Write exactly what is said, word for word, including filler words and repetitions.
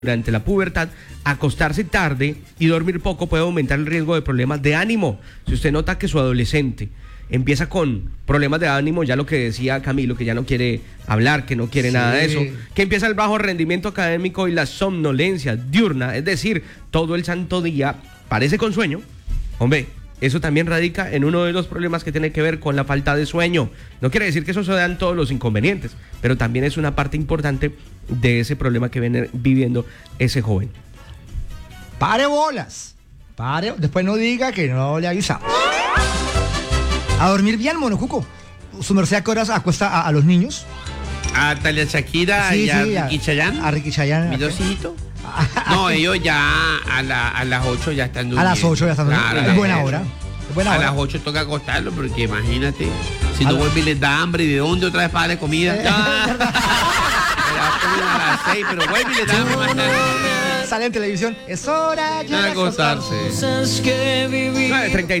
durante la pubertad, acostarse tarde y dormir poco puede aumentar el riesgo de problemas de ánimo. Si usted nota que su adolescente empieza con problemas de ánimo, ya lo que decía Camilo, que ya no quiere hablar, que no quiere sí. nada de eso, que empieza el bajo rendimiento académico y la somnolencia diurna, es decir, todo el santo día parece con sueño, hombre, eso también radica en uno de los problemas que tiene que ver con la falta de sueño. No quiere decir que eso se dan todos los inconvenientes, pero también es una parte importante de ese problema que viene viviendo ese joven. Pare bolas, pare, después no diga que no le avisamos. A dormir bien, Monocuco. ¿Su merced a qué horas acuesta a, a los niños? A Talia Shakira sí, y a sí, Ricky Chayanne. A Ricky Chayanne. ¿Mis dos hijitos? No, ellos ya a, la, a las ocho ya están durmiendo. A las ocho ya están durmiendo. Claro, es buena hora. Es buena a hora. las ocho toca acostarlo, porque imagínate, si no vuelve y les da hambre, ¿y de dónde otra vez para darle comida? Eh, ah, a las seis, pero vuelve y les da hambre más tarde. Sale en televisión, es hora ya de acostarse. nueve treinta y tres